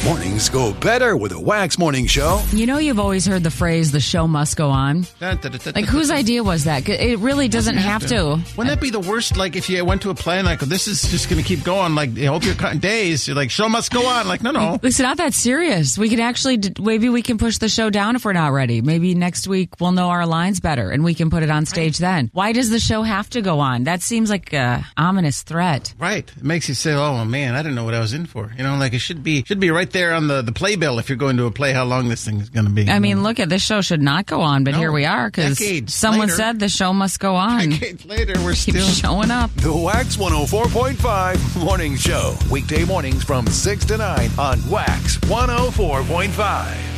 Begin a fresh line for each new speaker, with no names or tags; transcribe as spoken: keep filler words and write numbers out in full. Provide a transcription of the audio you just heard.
Mornings go better with a Wax Morning Show.
You know, you've always heard the phrase, the show must go on. Like, whose idea was that? It really doesn't have to.
Wouldn't that be the worst, like, if you went to a play and, like, this is just going to keep going, like, I hope you're cutting days, you're like, show must go on. Like, no, no.
It's not that serious. We could actually, maybe we can push the show down if we're not ready. Maybe next week we'll know our lines better and we can put it on stage then. Why does the show have to go on? That seems like a ominous threat.
Right. It makes you say, oh, man, I didn't know what I was in for. You know, like, it should be should be right there on the, the playbill if you're going to a play how long this thing is going to be.
I mean, look at this show should not go on, but
no,
here we are because someone
later,
said the show must go on.
Decades later, we're
Keep
still
showing up.
The Wax one oh four point five Morning Show. Weekday mornings from six to nine on Wax one oh four point five.